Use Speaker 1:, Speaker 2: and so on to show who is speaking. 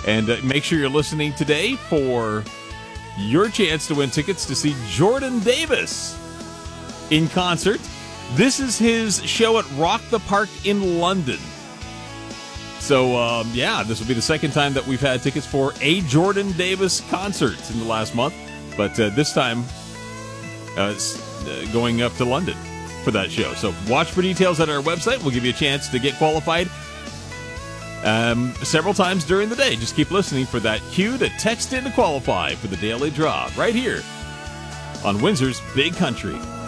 Speaker 1: And make sure you're listening today for your chance to win tickets to see Jordan Davis in concert. This is his show at Rock the Park in London. So, this will be the second time that we've had tickets for a Jordan Davis concert in the last month. But this time, going up to London for that show. So watch for details at our website. We'll give you a chance to get qualified several times during the day. Just keep listening for that cue to text in to qualify for the daily draw right here on Windsor's Big Country.